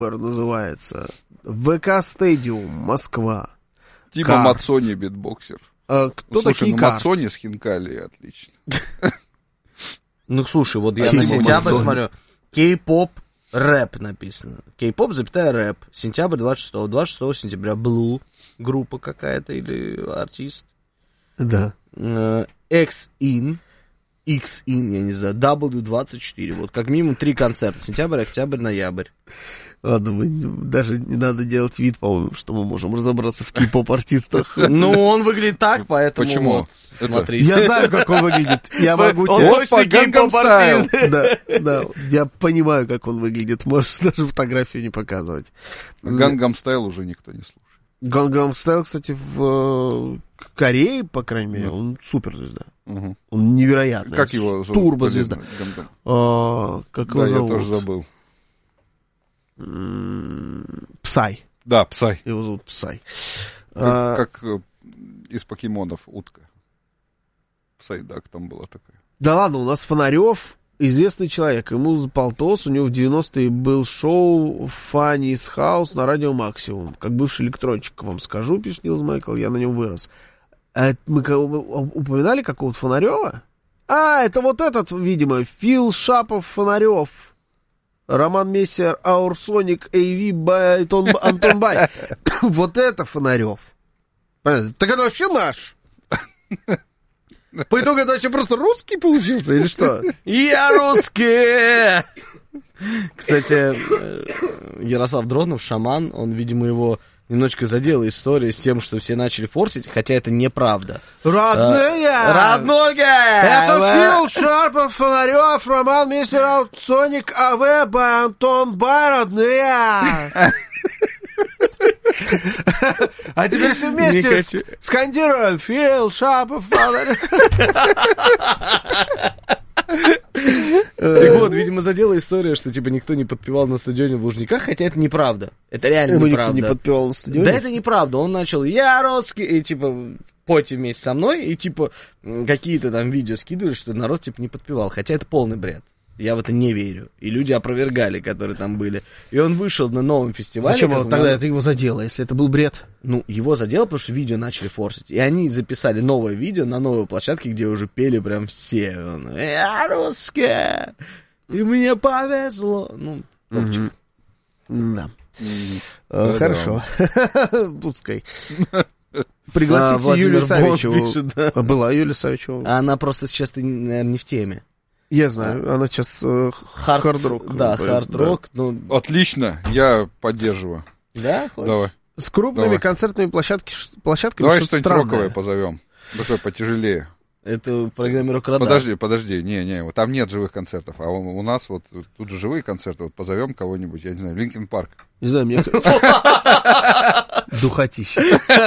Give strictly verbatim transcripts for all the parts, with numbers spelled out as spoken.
называется. ВК Стадиум, Москва. Типа Мацони битбоксер. А, кто ну, слушай, такие ну карты? Мацони с Хинкали отлично. Ну, слушай, вот я на сентябрь смотрю. Кей-поп рэп написано. Кей-поп, запятая рэп. Сентябрь двадцать шестого. двадцать шестого сентября. Blue. Группа какая-то или артист. Да. X-In. X-In, я не знаю. дабл ю двадцать четыре. Вот как минимум три концерта. Сентябрь, октябрь, ноябрь. Ладно, мы даже не надо делать вид, по-моему, что мы можем разобраться в кей-поп-артистах. Ну, он выглядит так, поэтому... Почему? Вот, смотрите. Я знаю, как он выглядит. Я могу тебе... Он точно кей-поп-артист. Да, да, я понимаю, как он выглядит. Можешь даже фотографию не показывать. Гангам Стайл уже никто не слушает. Гангам Стайл, кстати, в Корее, по крайней мере, он суперзвезда. Он невероятный. Как его зовут? Турбозвезда. Как его Да, зовут? я тоже забыл. Псай. Да, Псай. Его зовут Псай. Как, а... как из покемонов утка. Псайдак там была такая. Да ладно, у нас Фонарев известный человек. Ему полтос, у него в девяностые был шоу Funny's House на радио Максимум. Как бывший электрончик, вам скажу, пишет Нилс Майкл, я на нем вырос. А мы упоминали какого-то Фонарева? А, это вот этот, видимо, Фил Шапов Фонарев. Роман Мессер, Аурсоник, Эйви, Байтон, Антон Бай. Вот это Фонарев. Так это вообще наш. По итогу это вообще просто русский получился или что? Я русский! Кстати, Ярослав Дронов, шаман, он, видимо, его немножечко задела история с тем, что все начали форсить, хотя это неправда. Родные! А, родные! Это Фил Шарпов, Фонарев, Роман Мистер Аутсоник, АВ, Антон Бай, родные! А теперь все вместе скандируем. Фил Шарпов, Фонарев. Так вот, видимо, задела история, что, типа, никто не подпевал на стадионе в Лужниках, хотя это неправда. Это реально Ему неправда. Никто не подпевал на стадионе? Да это неправда. Он начал «Я русский», и, типа, пойте вместе со мной, и, типа, какие-то там видео скидывали, что народ, типа, не подпевал. Хотя это полный бред. Я в это не верю. И люди опровергали, которые там были. И он вышел на новом фестивале. Зачем он, тогда это его задело, если это был бред? Ну, его задело, потому что видео начали форсить. И они записали новое видео на новой площадке, где уже пели прям все. Он, «Я русский, и мне повезло». Ну, топчик. Mm-hmm. Да. Mm-hmm. Uh, хорошо. Пускай. Пригласите а, Юлию Савичеву. Пишет, да. Была Юлия Савичева. Она просто сейчас, наверное, не в теме. Я знаю, а. она сейчас э, хард-рок. Да, хард-рок. Да. Ну... Отлично, я поддерживаю. Да? Хочешь? Давай. С крупными Давай. концертными площадки, площадками Давай что-то что-нибудь странное. роковое позовем. Такое потяжелее. Это в программе «Рок-Радар». Подожди, подожди, не-не, вот там нет живых концертов, а у, у нас вот тут же живые концерты, вот позовем кого-нибудь, я не знаю, Линкин Парк. Не знаю, мне... Духотища.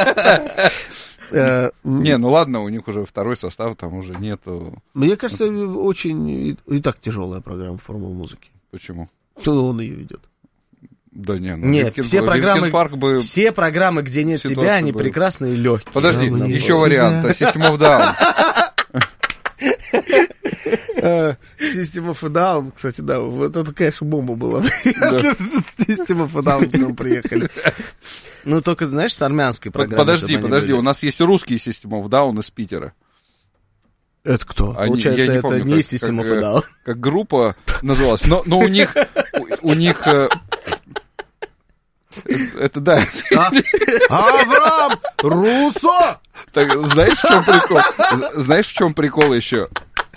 Не, ну ладно, у них уже второй состав, там уже нету... Мне кажется, очень и так тяжелая программа «Формула музыки». Почему? Что он ее ведет? Да не, ну нет, Линкин, все программы, Парк бы... все программы, где нет тебя, они бы... прекрасные и легкие. Подожди, да, еще вариант, System of Down. System of a Down, кстати, да, вот это, конечно, бомба была. System of a Down к нам приехали. Ну, только, знаешь, с армянской программой. Подожди, подожди, у нас есть русский System of Down из Питера. Это кто? Они, Получается, не это помню, не System of a Down. Как группа называлась, но, но у них, у, у них... Это да. А? Авраам Руссо! Так, знаешь, в чем прикол? Знаешь, в чем прикол еще?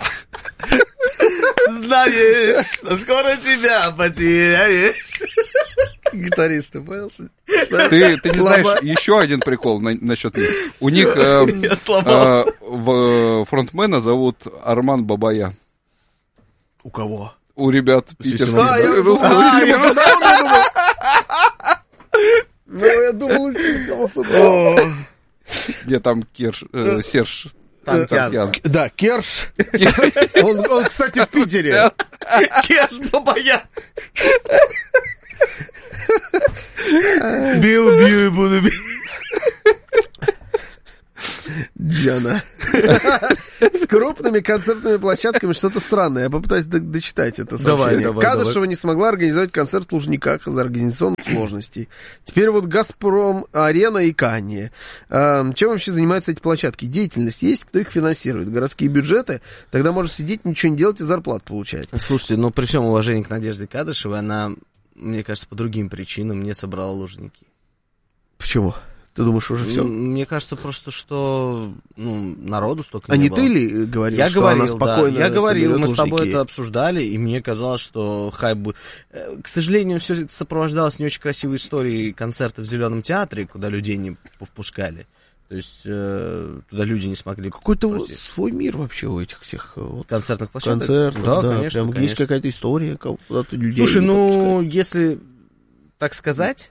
Знаешь, что скоро тебя потеряешь. Гитарист, ты появился? Ты, ты не знаешь еще один прикол на, насчет них. У них э, э, в, фронтмена зовут Арман Бабаян. У кого? У ребят питерских. А, я думал, ну, я думал, что где там Керш, э, Серж Танкян. Да, Керш. Он, он, кстати, в Питере. Керш Бабаян. Бил, бью и буду бить. Джана. С крупными концертными площадками что-то странное. Я попытаюсь до- дочитать это сообщение. Давай, давай, Кадышева давай. не смогла организовать концерт в Лужниках из-за организационных сложностей. Теперь вот «Газпром», «Арена» и «Канье». А, чем вообще занимаются эти площадки? Деятельность есть, кто их финансирует? Городские бюджеты? Тогда можно сидеть, ничего не делать и зарплату получать. Слушайте, ну при всем уважении к Надежде Кадышевой, она, мне кажется, по другим причинам не собрала Лужники. Почему? Ты думаешь, уже все? Мне кажется просто, что ну, народу столько А не не было. ты ли говорил, Я что говорил, она спокойно да. Я говорил, мы с тобой Лужники? это обсуждали, и мне казалось, что хайп будет. К сожалению, все это сопровождалось не очень красивой историей концерта в Зеленом театре, куда людей не впускали. То есть э, туда люди не смогли. Какой-то пройти. свой мир вообще у этих всех вот, Концертных площадок. концертов. Да, Да, конечно, прям конечно. есть какая-то история, куда-то людей Слушай, не ну, подпускают. если так сказать,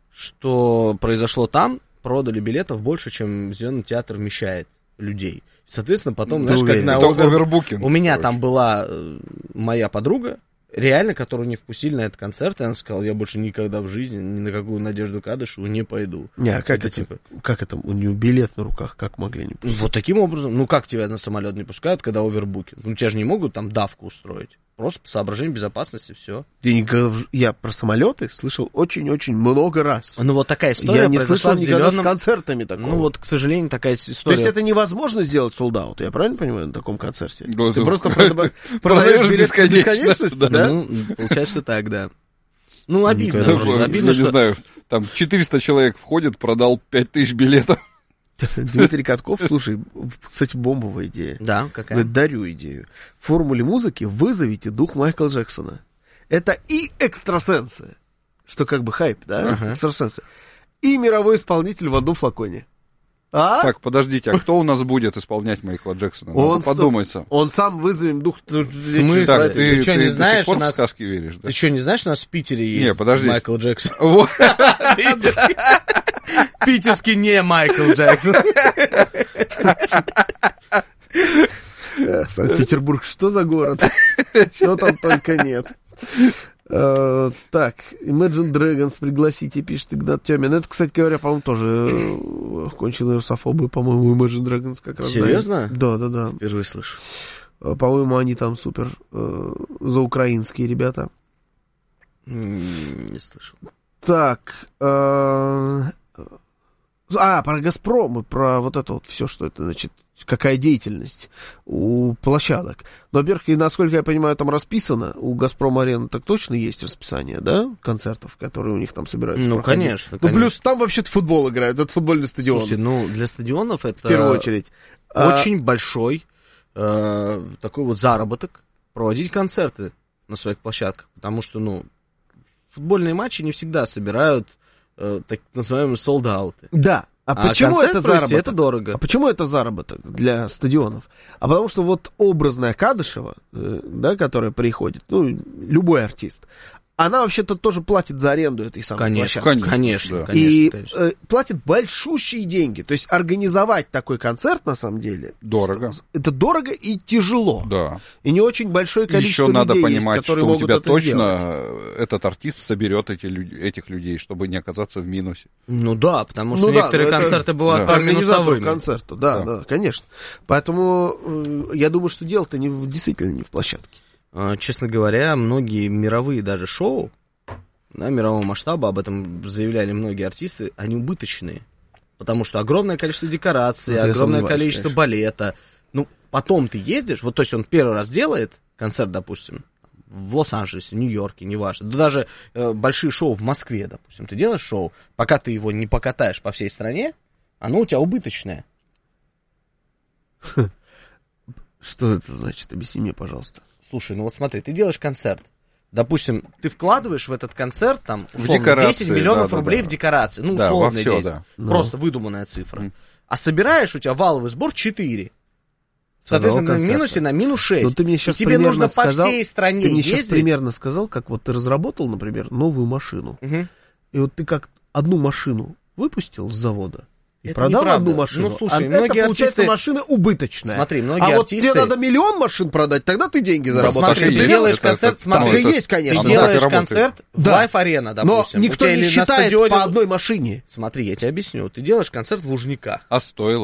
что произошло там, продали билетов больше, чем Зеленый театр вмещает людей. Соответственно, потом, Ты знаешь, как уверен? на Это овер- овербукинг. У меня короче. там была э, моя подруга, реально, которую не впустили на этот концерт, и она сказала, я больше никогда в жизни ни на какую Надежду Кадышеву не пойду. Не, а как это это, типа- как это, у нее билет на руках, как могли не пустить? Вот таким образом, ну как тебя на самолет не пускают, когда овербукинг? Ну тебя же не могут там давку устроить. Просто по соображениям безопасности, все. Я, никогда в ж- я про самолеты слышал очень-очень много раз. Ну вот такая история Я не произошла слышал в никогда зеленом... с концертами такого. Ну вот, к сожалению, такая То история. есть это невозможно сделать солдаут, я правильно понимаю, на таком концерте? Ну, Ты ну, просто ты продаешь продаешь билет в бесконечно, бесконечность, да. да? Ну, получается так, да. Ну, обидно. Никогда просто, Я обидно, не что... знаю, там четыреста человек входит, продал пять тысяч билетов. Дмитрий Катков, слушай, кстати, бомбовая идея. Да, какая? Говорит, дарю идею. В формуле музыки вызовите дух Майкла Джексона. Это и экстрасенсы, что как бы хайп, да? Ага. Экстрасенсы. И мировой исполнитель в одном флаконе. А? Так, подождите, а кто у нас будет исполнять Майкла Джексона? Надо Он подуматься. Он сам вызовем дух... смысле? Так, Ты ты, чё, ты не до знаешь, сих пор у нас- в сказки веришь, да? Ты что, не знаешь, у нас в Питере есть Не, подожди. Майкл Джексон? Вот. Питерский не Майкл Джексон. Э, Санкт-Петербург, что за город? Чего там только нет. Э, Так, Imagine Dragons пригласите, пишет Игнат Тёмин. Это, кстати говоря, по-моему, тоже э, конченые русофобы, по-моему, Imagine Dragons как раз. да. Серьезно? Да, да, да. Впервые слышу. Э, По-моему, они там супер э, заукраинские ребята. М, Не слышал. Так, э, а, про «Газпром» и про вот это вот все, что это, значит, какая деятельность у площадок. Но, во-первых, и, насколько я понимаю, там расписано, у «Газпром-арены» так точно есть расписание, да, концертов, которые у них там собираются Ну, проходить? конечно, Ну, конечно. плюс там вообще-то футбол играют, это футбольный стадион, Слушайте, ну, для стадионов это... в первую очередь. А, Очень большой э, такой вот заработок проводить концерты на своих площадках, потому что, ну, футбольные матчи не всегда собирают э, так называемые солд-ауты. Да. А, А почему концерт это провести заработок? это дорого. А почему это заработок для стадионов? А потому что вот образная Кадышева, э, да, которая приходит, ну, любой артист, она вообще-то тоже платит за аренду этой самой Конечно, площадки. Конечно, конечно, да. конечно, И конечно. э, платит большущие деньги. То есть организовать такой концерт, на самом деле, Дорого. это дорого и тяжело. Да. И не очень большое количество Еще надо людей понимать, есть, которые что у могут тебя это точно сделать. этот артист соберет эти, лю- этих людей, чтобы не оказаться в минусе. Ну да, потому что Ну да, некоторые но это концерты бывают да. прям Организатор минусовыми. концерта, да, Да. да, конечно. Поэтому э, я думаю, что дело-то не в- действительно не в площадке. А, Честно говоря, многие мировые даже шоу, да, мирового масштаба, об этом заявляли многие артисты, они убыточные. Потому что огромное количество декораций, Вот я огромное сомневаюсь, количество конечно. балета. Ну, потом ты ездишь, вот то есть он первый раз делает концерт, допустим, в Лос-Анджелесе, Нью-Йорке, неважно. Да даже э, большие шоу в Москве, допустим. Ты делаешь шоу, пока ты его не покатаешь по всей стране, оно у тебя убыточное. Что это значит? Объясни мне, пожалуйста. Слушай, ну вот смотри, ты делаешь концерт. Допустим, ты вкладываешь в этот концерт там, условно, декорации, десять миллионов да, да, рублей да. в декорации. Ну, Да, условно во всё, десять. да. Просто выдуманная цифра. Мгм. А собираешь у тебя валовый сбор четыре. Соответственно, на концерта. минусе на минус шесть. Ну, ты мне сейчас И тебе примерно нужно по сказал- всей стране Ты мне ездить. сейчас примерно сказал, как вот ты разработал, например, новую машину. Мгм. И вот ты как одну машину выпустил с завода и Это продал неправда. одну машину. Ну, слушай, а многие это, получается, артисты- машина убыточная. Смотри, многие а вот артисты- тебе надо миллион машин продать, тогда ты деньги Ну, заработаешь. смотри, и ты есть. делаешь Это концерт, как- смотри, Так и ну, это- есть, ты конечно. Оно так и делаешь работает. концерт в Да. Лайф-арена, Но допустим. У никто тебя не или на считает стадионе- по одной машине. Смотри, я тебе объясню. Ты делаешь концерт в Лужниках. А стоило бы.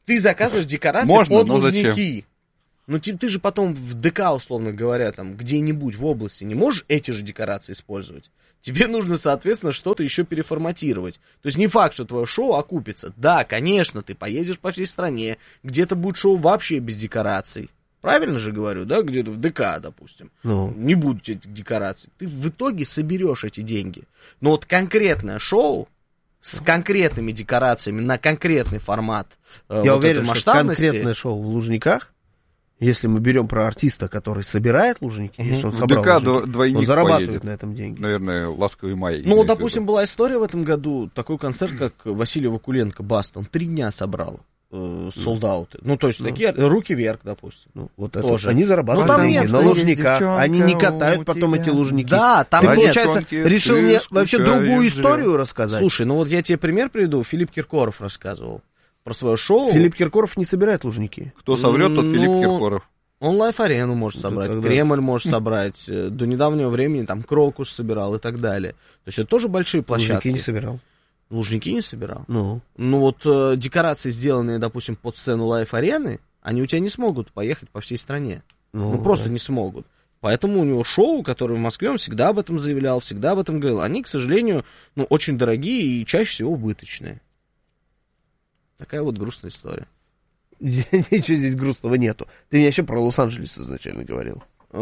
Ты заказываешь декорации Можно, под но Лужники. зачем? Ну, ты, ты же потом в ДК, условно говоря, там, где-нибудь в области не можешь эти же декорации использовать. Тебе нужно, соответственно, что-то еще переформатировать. То есть не факт, что твое шоу окупится. Да, конечно, ты поедешь по всей стране, где-то будет шоу вообще без декораций. Правильно же говорю, да? Где-то в ДК, допустим. Ну. Не будут этих декораций. Ты в итоге соберешь эти деньги. Но вот конкретное шоу с конкретными декорациями на конкретный формат Я вот уверен, этой что конкретное шоу в Лужниках, если мы берем про артиста, который собирает Лужники, uh-huh. если он собрал ДК Лужники, двойник он зарабатывает поедет. На этом деньги. Наверное, «Ласковый май». Ну, вот, допустим, была история в этом году, такой концерт, как Василий Вакуленко «Баст», он три дня собрал солдауты. Ну, то есть, ну. такие руки вверх, допустим. Ну, вот это тоже. Они зарабатывают ну, деньги на Лужниках, они не катают потом эти Лужники. Да, там, ты, получается, решил мне вообще другую историю рассказать. Слушай, ну вот я тебе пример приведу, Филипп Киркоров рассказывал про свое шоу. Филипп Киркоров не собирает Лужники. Кто соврет, тот ну... Филипп Киркоров. Он Лайф-арену может собрать, тогда... Кремль может собрать, до недавнего времени там Крокус собирал и так далее. То есть это тоже большие площадки. Лужники не собирал. Лужники не собирал? Ну. Ну вот э, декорации, сделанные, допустим, под сцену Лайф-арены, они у тебя не смогут поехать по всей стране. Ну, ну просто да. не смогут. Поэтому у него шоу, которое в Москве, он всегда об этом заявлял, всегда об этом говорил. Они, к сожалению, ну, очень дорогие и чаще всего убыточные. Такая вот грустная история. Ничего здесь грустного нету. Ты мне еще про Лос-Анджелес изначально говорил.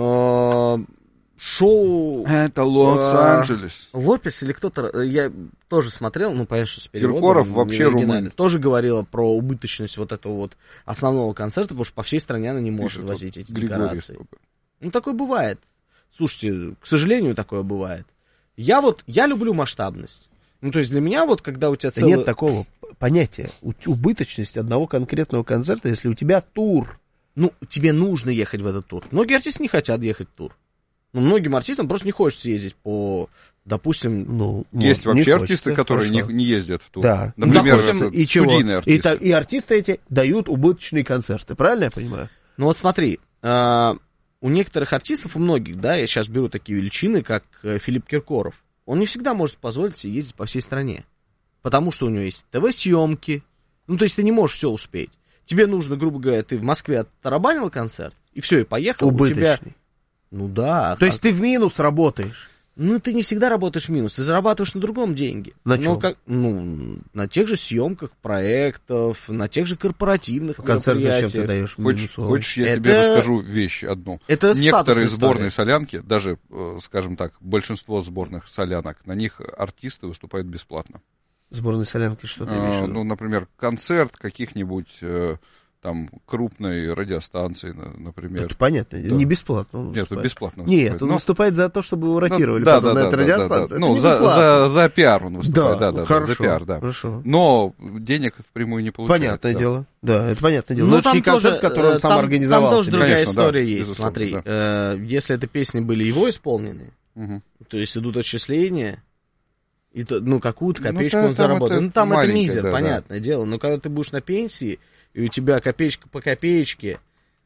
Шоу... Это Лос-Анджелес. Лопес или кто-то... Я тоже смотрел, ну, понятно, что с переводом. Киркоров вообще румын. Тоже говорила про убыточность вот этого вот основного концерта, потому что по всей стране она не может Пишет возить эти декорации. Григорий. Ну, такое бывает. Слушайте, к сожалению, такое бывает. Я вот... Я люблю масштабность. Ну, то есть для меня вот, когда у тебя да целый... Нет такого понятия. Убыточность одного конкретного концерта, если у тебя тур. Ну, тебе нужно ехать в этот тур. Многие артисты не хотят ехать в тур. Ну, многим артистам просто не хочется ездить по, допустим... Ну, есть вот, вообще артисты, хочется, которые не, не ездят в тур. Да. Например, допустим, и студийные артисты. И, и артисты эти дают убыточные концерты. Правильно я понимаю? Ну, вот смотри. Э, у некоторых артистов, у многих, да, я сейчас беру такие величины, как э, Филипп Киркоров. Он не всегда может позволить себе ездить по всей стране. Потому что у него есть ТВ-съемки. Ну, то есть ты не можешь все успеть. Тебе нужно, грубо говоря, ты в Москве оттарабанил концерт, и все, и поехал. Убыточный. У тебя... Ну да. То а... есть ты в минус работаешь? Ну, ты не всегда работаешь в минус, ты зарабатываешь на другом деньги. На чем? Как, ну, на тех же съемках проектов, на тех же корпоративных концерт мероприятиях. Зачем ты даешь хочешь, хочешь, я это... тебе расскажу вещь одну. Это некоторые сборные солянки, даже, скажем так, большинство сборных солянок, на них артисты выступают бесплатно. Сборные солянки что ты имеешь в виду? Ну, например, концерт каких-нибудь... там, крупной радиостанции, например. Это понятно, да. Не бесплатно он выступает. Нет, бесплатно выступает. Нет, он но... выступает за то, чтобы его ротировали ну, да, потом да, на да, этой да, радиостанции. Да, да. Ну, за, за, за пиар он выступает, да, да, да, хорошо, за пиар, да. Хорошо. Но денег впрямую не получает. Понятное да. дело, да, это понятное дело. Ну, но это не концерт, тоже, который он сам там, организовал. Там тоже себе. другая Конечно, история да, есть, смотри. Да. Э, если это песни были его исполнены, угу. то есть идут отчисления, и то, ну, какую-то копеечку ну, он заработал. Ну, там это мизер, да, понятное да. дело. Но когда ты будешь на пенсии, и у тебя копеечка по копеечке,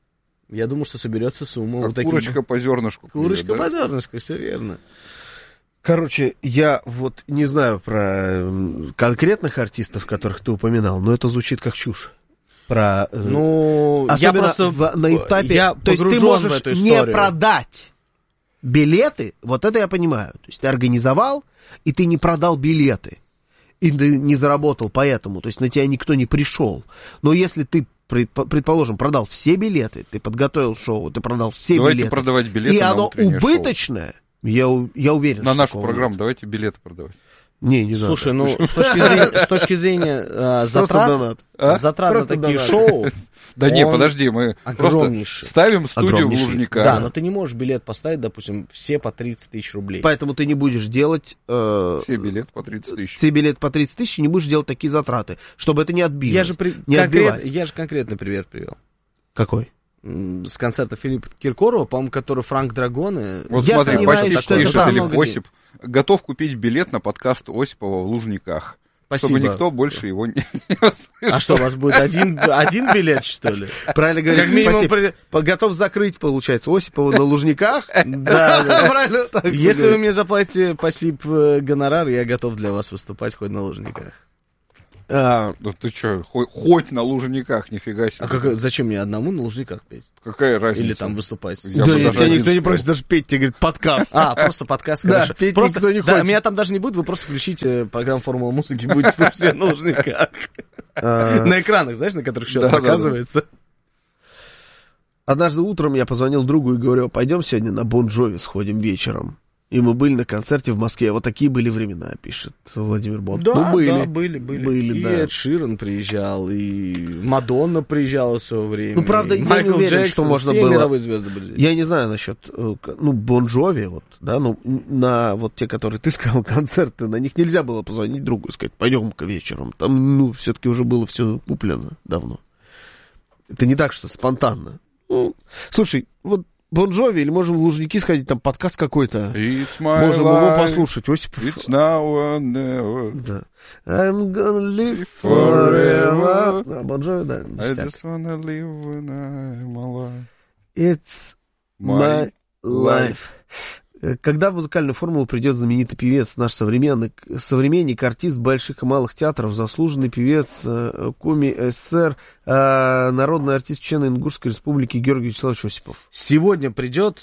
я думаю, что соберется сумма. Как вот таких... курочка по зернышку. Курочка да? по зернышку, все верно. Короче, я вот не знаю про конкретных артистов, которых ты упоминал, но это звучит как чушь. Про... Ну, особенно я просто... в, на этапе... Я то есть ты можешь не продать билеты, вот это я понимаю. То есть ты организовал, и ты не продал билеты. И ты не заработал поэтому. То есть на тебя никто не пришел. Но если ты, предположим, продал все билеты, ты подготовил шоу, ты продал все давайте билеты. Продавать билеты и на оно убыточное, я, я уверен. На нашу программу нет. Давайте билеты продавать. Не, не Слушай, надо. ну, с точки зрения, с точки зрения э, затрат, а? затрат на такие донат. Шоу... Да не, подожди, мы просто ставим студию в Лужниках. Да, но ты не можешь билет поставить, допустим, все по тридцать тысяч рублей. Поэтому ты не будешь делать... Э, все билет по тридцать тысяч. Все билет по тридцать тысяч, не будешь делать такие затраты, чтобы это не отбилось. Я же, при... не конкрет... я же конкретный пример привел. Какой? С концерта Филиппа Киркорова, по-моему, который Франк Драгоны. Вот я смотри, Осип, пишет Филипп Осип, готов купить билет на подкаст Осипова в Лужниках. Спасибо. Чтобы никто больше его не А что, у вас будет один, один билет, что ли? Правильно говорить, при... готов закрыть, получается, Осипова на Лужниках? Да, правильно. Если вы мне заплатите, спасибо, гонорар, я готов для вас выступать хоть на Лужниках. А, да ты что, хоть, хоть на Лужниках, нифига себе. А как, зачем мне одному на Лужниках петь? Какая разница? Или там выступать? Я да, тебя никто сказал. Не просит даже петь, тебе говорит подкаст. А, просто подкаст, хорошо. Да, петь просто, никто не да, хочет. Меня там даже не будет, вы просто включите программу «Формула музыки», будете слушать на Лужниках. На экранах, знаешь, на которых счет показывается. Однажды утром я позвонил другу и говорю, пойдем сегодня на Бон Джови сходим вечером. И мы были на концерте в Москве. Вот такие были времена, пишет Владимир Бон. Да, ну, были. да, были, были. были и да. Эд Ширан приезжал, и Мадонна приезжала в свое время. Ну, правда, я Майкл не уверен, Джексон, что можно все было... мировые звезды были здесь. Я не знаю насчет, ну, Бон Джови, вот, да, ну, на вот те, которые ты сказал, концерты, на них нельзя было позвонить другу и сказать, пойдем-ка вечером. Там, ну, все-таки уже было все куплено давно. Это не так, что спонтанно. Ну, слушай, вот Бон Джови, или можем в Лужники сходить, там подкаст какой-то. Можем life. его послушать. Осипов. It's now or never. Да. I'm gonna live forever. А, Бон Джови, да. I just wanna live when I'm alive. It's my, my life. Когда в музыкальную формулу придет знаменитый певец, наш современник, современник, артист больших и малых театров, заслуженный певец Коми СССР, народный артист члена Ингушской республики Георгий Вячеславович Осипов? Сегодня придет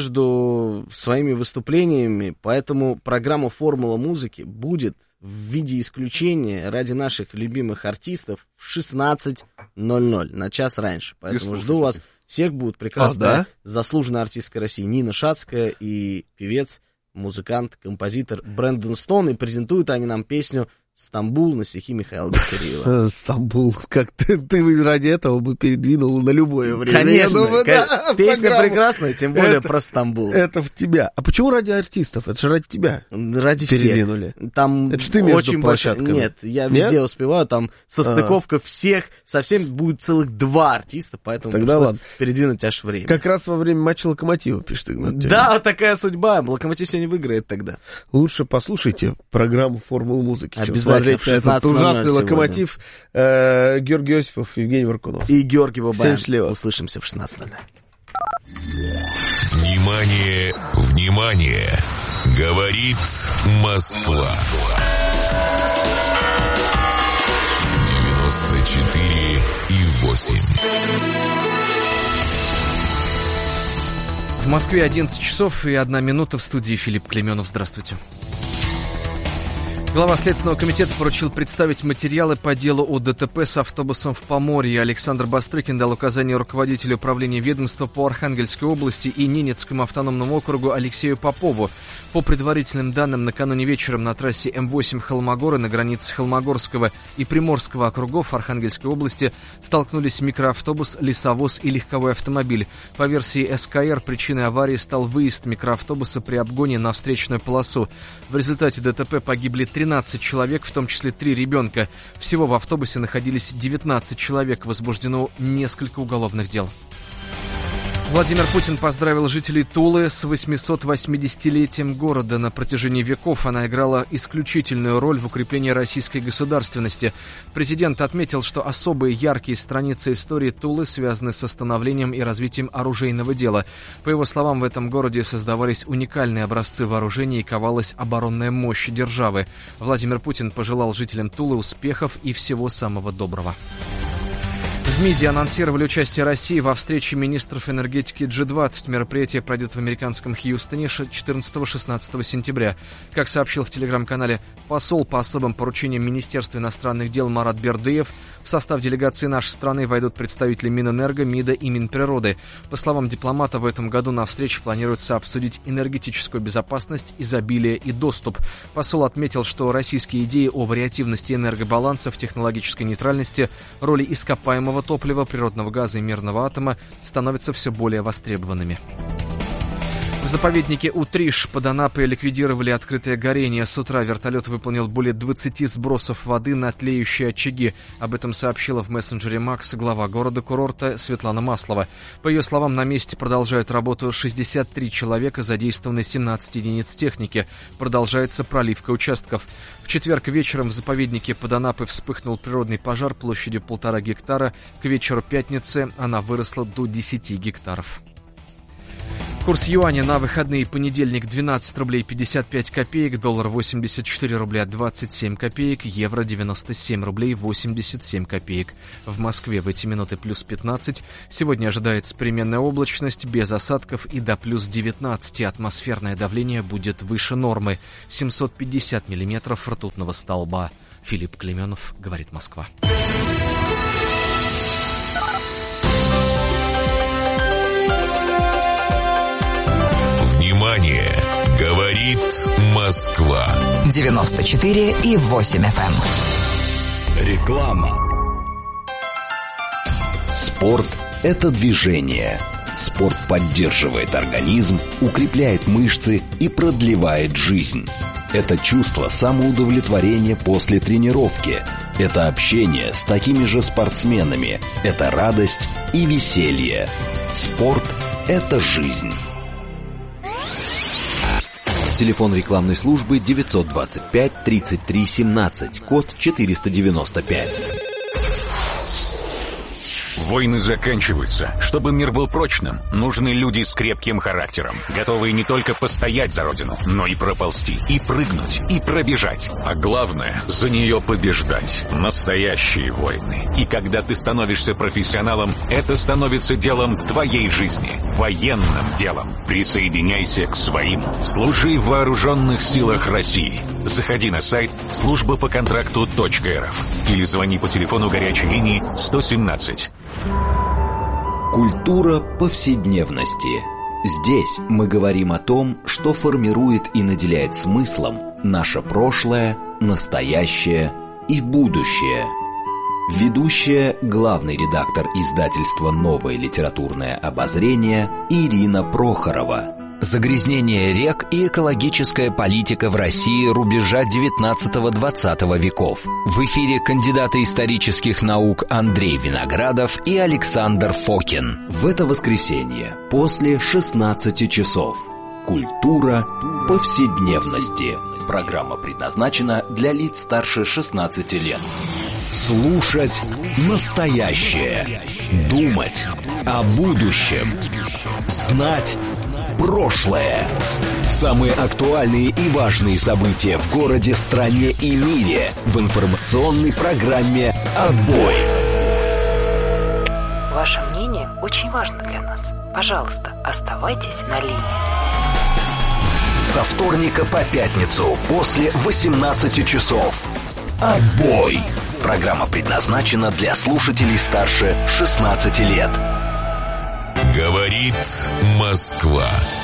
между своими выступлениями, поэтому программа «Формула музыки» будет в виде исключения ради наших любимых артистов в шестнадцать ноль ноль, на час раньше. Поэтому жду вас. Всех будут прекрасная, а, да? заслуженная артистка России Нина Шацкая и певец, музыкант, композитор Брэндон Стоун. И презентуют они нам песню «Стамбул» на стихи Михаила Бахтиева. Стамбул. Как ты, ты ради этого бы передвинул на любое время. Конечно. Думаю, да, песня программу. Прекрасная, тем более это, про Стамбул. Это в тебя. А почему ради артистов? Это же ради тебя. Ради передвинули. Всех. Там это ты между очень площадками. Больш... Нет, я везде Нет? успеваю. Там состыковка а. всех. Совсем будет целых два артиста, поэтому Тогда пришлось ладно. передвинуть аж время. Как раз во время матча Локомотива, пишет Игнат. Да, такая судьба. Локомотив сегодня выиграет тогда. Лучше послушайте программу «Формулу музыки». Обязательно. Смотреть на этот ужасный Локомотив. Э, Георгий Осипов, Евгений Варкунов. И Георгий Бабаев. Счастливо. Услышимся в шестнадцать ноль ноль. Внимание, внимание! Говорит Москва. девяносто четыре и восемь. В Москве одиннадцать часов и одна минута. В студии Филипп Клеменов. Здравствуйте. Глава Следственного комитета поручил представить материалы по делу о ДТП с автобусом в Поморье. Александр Бастрыкин дал указание руководителю управления ведомства по Архангельской области и Ненецкому автономному округу Алексею Попову. По предварительным данным, накануне вечером на трассе Эм восемь Холмогоры на границе Холмогорского и Приморского округов Архангельской области столкнулись микроавтобус, лесовоз и легковой автомобиль. По версии эс ка эр, причиной аварии стал выезд микроавтобуса при обгоне на встречную полосу. В результате ДТП погибли тринадцать человек, в том числе три ребенка. Всего в автобусе находились девятнадцать человек. Возбуждено несколько уголовных дел. Владимир Путин поздравил жителей Тулы с восьмисот восьмидесятилетием города. На протяжении веков она играла исключительную роль в укреплении российской государственности. Президент отметил, что особые яркие страницы истории Тулы связаны со становлением и развитием оружейного дела. По его словам, в этом городе создавались уникальные образцы вооружений и ковалась оборонная мощь державы. Владимир Путин пожелал жителям Тулы успехов и всего самого доброго. В МИДе анонсировали участие России во встрече министров энергетики джи двадцать. Мероприятие пройдет в американском Хьюстоне четырнадцатого-шестнадцатого сентября. Как сообщил в телеграм-канале посол по особым поручениям Министерства иностранных дел Марат Бердыев, в состав делегации нашей страны войдут представители Минэнерго, МИДа и Минприроды. По словам дипломата, в этом году на встрече планируется обсудить энергетическую безопасность, изобилие и доступ. Посол отметил, что российские идеи о вариативности энергобаланса, в технологической нейтральности, роли ископаемого топлива, природного газа и мирного атома становятся все более востребованными. В заповеднике Утриш под Анапой ликвидировали открытое горение. С утра вертолет выполнил более двадцати сбросов воды на тлеющие очаги. Об этом сообщила в мессенджере Макс глава города-курорта Светлана Маслова. По ее словам, на месте продолжают работу шестьдесят три человека, задействованы семнадцать единиц техники. Продолжается проливка участков. В четверг вечером в заповеднике под Анапой вспыхнул природный пожар площадью полтора гектара. К вечеру пятницы она выросла до десяти гектаров. Курс юаня на выходные: понедельник двенадцать рублей пятьдесят пять копеек, доллар восемьдесят четыре рубля двадцать семь копеек, евро девяносто семь рублей восемьдесят семь копеек. В Москве в эти минуты плюс пятнадцать. Сегодня ожидается переменная облачность, без осадков и до плюс девятнадцать. Атмосферное давление будет выше нормы. семьсот пятьдесят миллиметров ртутного столба. Филипп Клеменов, говорит Москва. Внимание! Говорит Москва. девяносто четыре и восемь эф эм. Реклама. Спорт – это движение. Спорт поддерживает организм, укрепляет мышцы и продлевает жизнь. Это чувство самоудовлетворения после тренировки. Это общение с такими же спортсменами. Это радость и веселье. Спорт – это жизнь. Телефон рекламной службы девятьсот двадцать пять тридцать три семнадцать, код четыреста девяносто пять. Войны заканчиваются. Чтобы мир был прочным, нужны люди с крепким характером, готовые не только постоять за родину, но и проползти, и прыгнуть, и пробежать. А главное, за нее побеждать. Настоящие войны. И когда ты становишься профессионалом, это становится делом твоей жизни. Военным делом. Присоединяйся к своим. Служи в вооруженных силах России. Заходи на сайт служба по контракту точка эр эф или звони по телефону горячей линии сто семнадцать. Культура повседневности. Здесь мы говорим о том, что формирует и наделяет смыслом наше прошлое, настоящее и будущее. Ведущая, главный редактор издательства «Новое литературное обозрение» Ирина Прохорова. Загрязнение рек и экологическая политика в России рубежа девятнадцатого-двадцатого веков. В эфире кандидаты исторических наук Андрей Виноградов и Александр Фокин. В это воскресенье после шестнадцати часов. Культура повседневности. Программа предназначена для лиц старше шестнадцати лет. Слушать настоящее. Думать о будущем. Знать прошлое. Самые актуальные и важные события в городе, стране и мире в информационной программе «Отбой». Ваше мнение очень важно для нас. Пожалуйста, оставайтесь на линии. Со вторника по пятницу после восемнадцати часов. «Отбой». Программа предназначена для слушателей старше шестнадцати лет. Говорит Москва.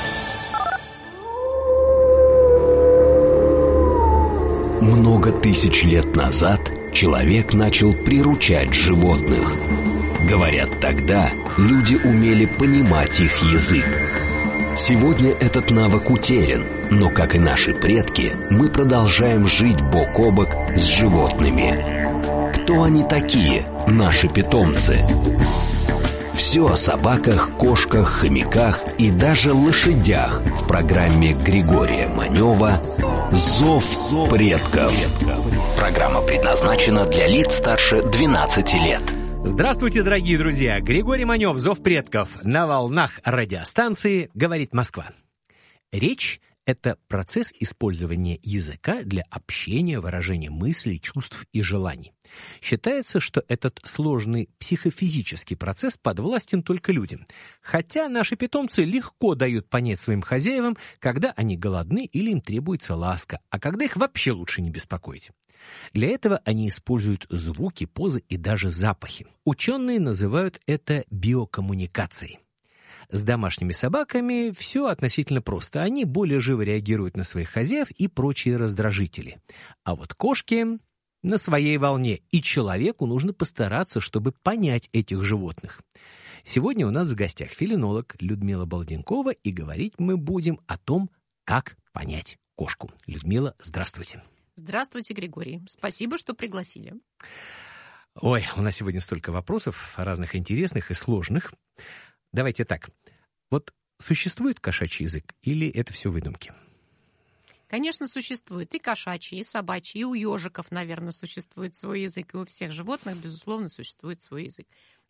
Много тысяч лет назад человек начал приручать животных. Говорят, тогда люди умели понимать их язык. Сегодня этот навык утерян, но, как и наши предки, мы продолжаем жить бок о бок с животными. Кто они такие, наши питомцы? Все о собаках, кошках, хомяках и даже лошадях в программе Григория Манева «Зов предков». Программа предназначена для лиц старше двенадцати лет. Здравствуйте, дорогие друзья! Григорий Манев, «Зов предков» на волнах радиостанции «Говорит Москва». Речь — это процесс использования языка для общения, выражения мыслей, чувств и желаний. Считается, что этот сложный психофизический процесс подвластен только людям, хотя наши питомцы легко дают понять своим хозяевам, когда они голодны или им требуется ласка, а когда их вообще лучше не беспокоить. Для этого они используют звуки, позы и даже запахи. Ученые называют это биокоммуникацией. С домашними собаками все относительно просто. Они более живо реагируют на своих хозяев и прочие раздражители. А вот кошки на своей волне, и человеку нужно постараться, чтобы понять этих животных. Сегодня у нас в гостях фелинолог Людмила Балденкова, и говорить мы будем о том, как понять кошку. Людмила, здравствуйте. Здравствуйте, Григорий. Спасибо, что пригласили. Ой, у нас сегодня столько вопросов, разных интересных и сложных. Давайте так. Вот существует кошачий язык или это все выдумки? Конечно, существует и кошачий, и собачий, и у ежиков, наверное, существует свой язык, и у всех животных, безусловно, существует свой язык.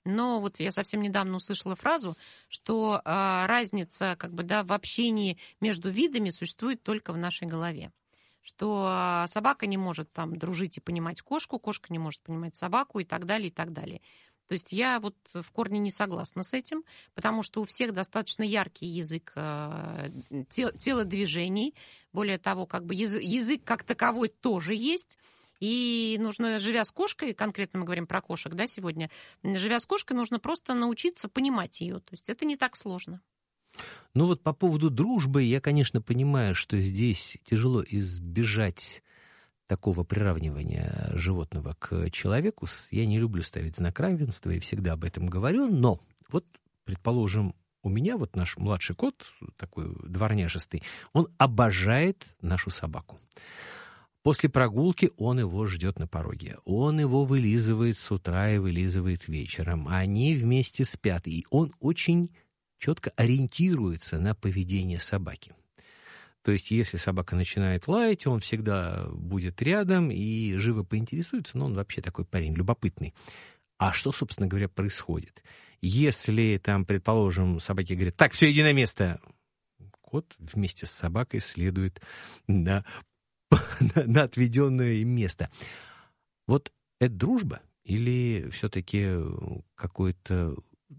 Но вот я совсем недавно услышала фразу, что э, разница как бы, да, в общении между видами существует только в нашей голове. Что собака не может там дружить и понимать кошку, кошка не может понимать собаку и так далее, и так далее. То есть я вот в корне не согласна с этим, потому что у всех достаточно яркий язык э, телодвижений. Более того, как бы язык, язык как таковой тоже есть. И нужно, живя с кошкой, конкретно мы говорим про кошек, да, сегодня, живя с кошкой, нужно просто научиться понимать ее. То есть это не так сложно. Ну вот по поводу дружбы, я, конечно, понимаю, что здесь тяжело избежать такого приравнивания животного к человеку. Я не люблю ставить знак равенства и всегда об этом говорю, но вот, предположим, у меня вот наш младший кот, такой дворняжистый, он обожает нашу собаку. После прогулки он его ждет на пороге. Он его вылизывает с утра и вылизывает вечером. Они вместе спят, и он очень четко ориентируется на поведение собаки. То есть, если собака начинает лаять, он всегда будет рядом и живо поинтересуется, но он вообще такой парень любопытный. А что, собственно говоря, происходит? Если там, предположим, собаки говорят, так, все, иди на место, кот вместе с собакой следует на, на, на отведенное им место. Вот это дружба или все-таки какой-то,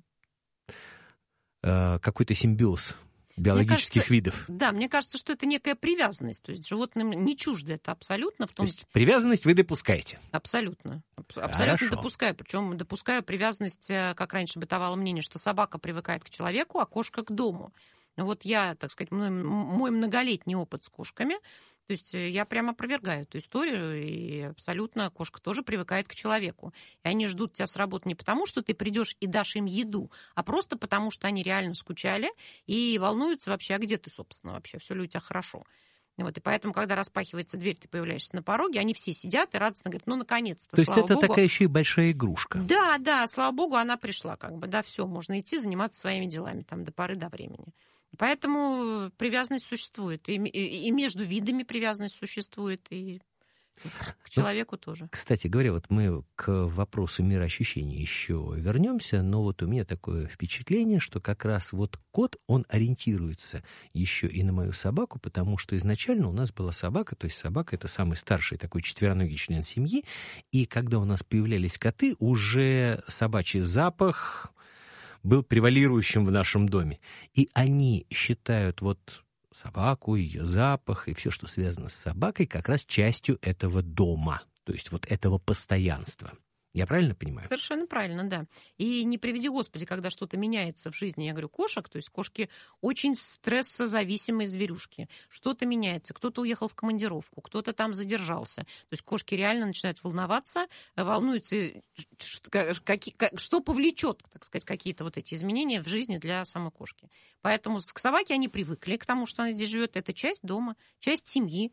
э, какой-то симбиоз биологических кажется, видов? Да, мне кажется, что это некая привязанность. То есть животным не чуждо это абсолютно. В том... То есть привязанность вы допускаете? Абсолютно. Абсолютно Хорошо. допускаю. Причем допускаю привязанность, как раньше бытовало мнение, что собака привыкает к человеку, а кошка к дому. Вот я, так сказать, мой, мой многолетний опыт с кошками, то есть я прямо опровергаю эту историю, и абсолютно кошка тоже привыкает к человеку. И они ждут тебя с работы не потому, что ты придешь и дашь им еду, а просто потому, что они реально скучали и волнуются вообще, а где ты, собственно, вообще, все ли у тебя хорошо. Вот, и поэтому, когда распахивается дверь, ты появляешься на пороге, они все сидят и радостно говорят, ну, наконец-то, То есть это Богу. такая еще и большая игрушка. Да, да, слава богу, она пришла, как бы, да, все, можно идти заниматься своими делами, там, до поры до времени. Поэтому привязанность существует, и, и, и между видами привязанность существует, и к человеку ну, тоже. Кстати говоря, вот мы к вопросу мироощущения еще вернемся, но вот у меня такое впечатление, что как раз вот кот, он ориентируется еще и на мою собаку, потому что изначально у нас была собака, то есть собака — это самый старший такой четвероногий член семьи, и когда у нас появлялись коты, уже собачий запах был превалирующим в нашем доме. И они считают вот собаку, ее запах и все, что связано с собакой, как раз частью этого дома, то есть вот этого постоянства. Я правильно понимаю? Совершенно правильно, да. И не приведи Господи, когда что-то меняется в жизни, я говорю, кошек, то есть кошки очень стрессозависимые зверюшки. Что-то меняется, кто-то уехал в командировку, кто-то там задержался. То есть кошки реально начинают волноваться, волнуются, что повлечет, так сказать, какие-то вот эти изменения в жизни для самой кошки. Поэтому к собаке они привыкли, к тому, что она здесь живет. Это часть дома, часть семьи.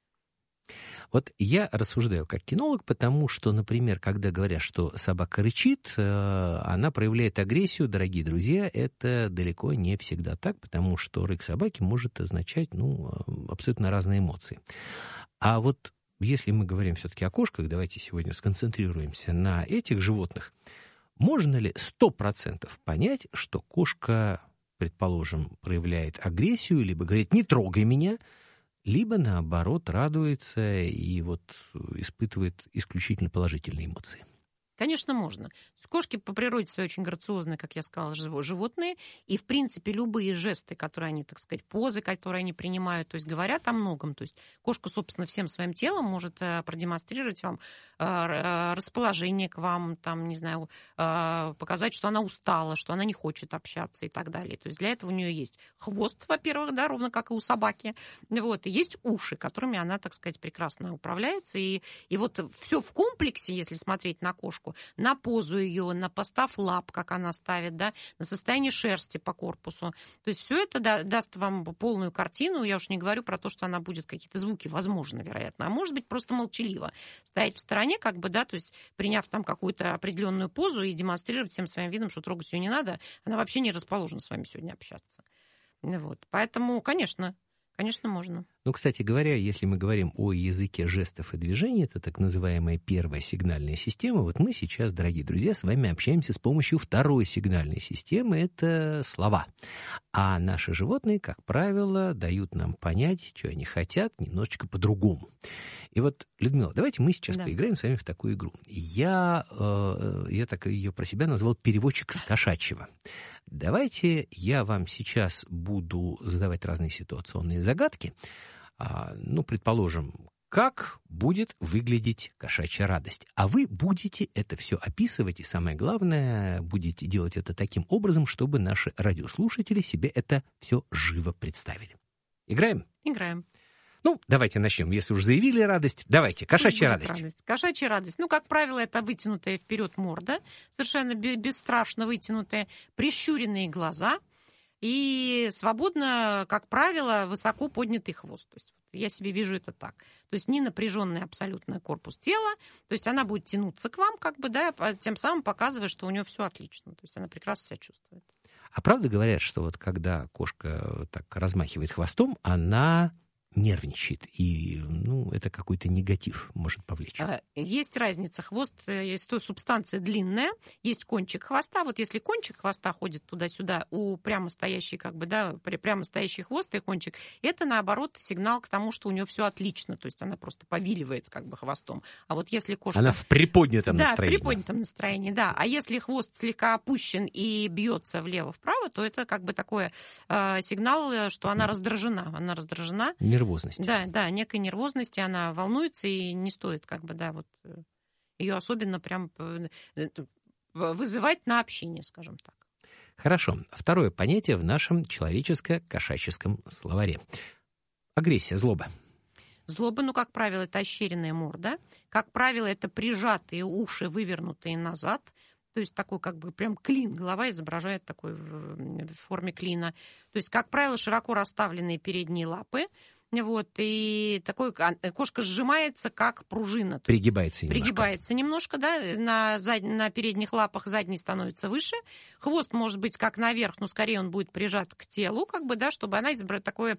Вот я рассуждаю как кинолог, потому что, например, когда говорят, что собака рычит, она проявляет агрессию, дорогие друзья, это далеко не всегда так, потому что рык собаки может означать, ну, абсолютно разные эмоции. А вот если мы говорим все-таки о кошках, давайте сегодня сконцентрируемся на этих животных, можно ли сто процентов понять, что кошка, предположим, проявляет агрессию, либо говорит «не трогай меня», либо, наоборот, радуется и вот испытывает исключительно положительные эмоции? Конечно, можно. Кошки по природе своей очень грациозные, как я сказала, животные. И, в принципе, любые жесты, которые они, так сказать, позы, которые они принимают, то есть говорят о многом. То есть кошка, собственно, всем своим телом может продемонстрировать вам расположение к вам, там, не знаю, показать, что она устала, что она не хочет общаться и так далее. То есть для этого у нее есть хвост, во-первых, да, ровно как и у собаки. Вот, и есть уши, которыми она, так сказать, прекрасно управляется. И, и вот все в комплексе, если смотреть на кошку, на позу ее, на постав лап, как она ставит, да, на состояние шерсти по корпусу. То есть все это да, даст вам полную картину. Я уж не говорю про то, что она будет какие-то звуки, возможно, вероятно. А может быть, просто молчаливо стоять в стороне, как бы, да, то есть приняв там какую-то определенную позу и демонстрировать всем своим видом, что трогать ее не надо. Она вообще не расположена с вами сегодня общаться. Вот. Поэтому, конечно, Конечно, можно. Ну, кстати говоря, если мы говорим о языке жестов и движений, это так называемая первая сигнальная система. Вот мы сейчас, дорогие друзья, с вами общаемся с помощью второй сигнальной системы, это слова. А наши животные, как правило, дают нам понять, что они хотят, немножечко по-другому. И вот, Людмила, давайте мы сейчас да. поиграем с вами в такую игру. Я, э, я так ее про себя назвал переводчик с кошачьего. Давайте я вам сейчас буду задавать разные ситуационные загадки. А, ну, предположим, как будет выглядеть кошачья радость. А вы будете это все описывать, и самое главное, будете делать это таким образом, чтобы наши радиослушатели себе это все живо представили. Играем? Играем. Ну, давайте начнем. Если уж заявили радость, давайте. Кошачья радость. радость. Кошачья радость. Ну, как правило, это вытянутая вперед морда, совершенно бесстрашно вытянутая, прищуренные глаза и свободно, как правило, высоко поднятый хвост. То есть я себе вижу это так. То есть не напряженный абсолютно корпус тела, то есть она будет тянуться к вам, как бы, да, тем самым показывая, что у нее все отлично. То есть она прекрасно себя чувствует. А правда говорят, что вот когда кошка так размахивает хвостом, она нервничает, и, ну, это какой-то негатив может повлечь. Есть разница. Хвост, есть то, субстанция длинная, есть кончик хвоста. Вот если кончик хвоста ходит туда-сюда, у прямо стоящий, как бы, да, прямо стоящий хвост и кончик, это, наоборот, сигнал к тому, что у нее все отлично, то есть она просто повиливает, как бы, хвостом. А вот если кошка... Она в приподнятом да, настроении. Да, в приподнятом настроении, да. А если хвост слегка опущен и бьется влево-вправо, то это, как бы, такой э, сигнал, что она раздражена. Она раздражена. Нервозности. Да, да, некой нервозности, она волнуется, и не стоит, как бы, да, вот ее особенно прям вызывать на общение, скажем так. Хорошо. Второе понятие в нашем человеческо-кошаческом словаре. Агрессия, злоба. Злоба, ну, как правило, это ощеренная морда. Как правило, это прижатые уши, вывернутые назад. То есть такой, как бы, прям клин. Голова изображает такой в форме клина. То есть, как правило, широко расставленные передние лапы. Вот, и такой, кошка сжимается, как пружина. Пригибается немножко. Пригибается немножко, да, на, зад... на передних лапах, задний становится выше. Хвост может быть как наверх, но скорее он будет прижат к телу, как бы, да, чтобы она избрала такое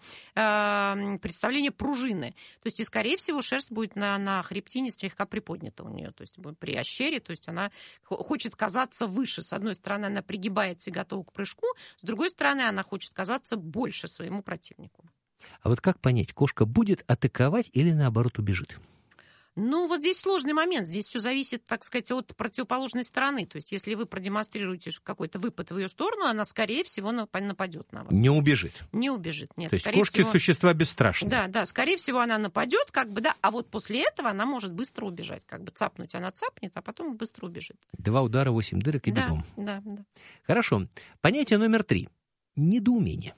э, представление пружины. То есть, и, скорее всего, шерсть будет на, на хребтине слегка приподнята у нее, то есть при ощере, то есть она хочет казаться выше. С одной стороны, она пригибается и готова к прыжку, с другой стороны, она хочет казаться больше своему противнику. А вот как понять, кошка будет атаковать или, наоборот, убежит? Ну, вот здесь сложный момент. Здесь все зависит, так сказать, от противоположной стороны. То есть, если вы продемонстрируете какой-то выпад в ее сторону, она, скорее всего, нападет на вас. Не убежит? Не убежит, нет. То есть, кошки всего... существа бесстрашные? Да, да, скорее всего, она нападет, как бы, да, а вот после этого она может быстро убежать. Как бы цапнуть она цапнет, а потом быстро убежит. Два удара, восемь дырок и да, бегом. Да, да. Хорошо. Понятие номер три. Недоумение.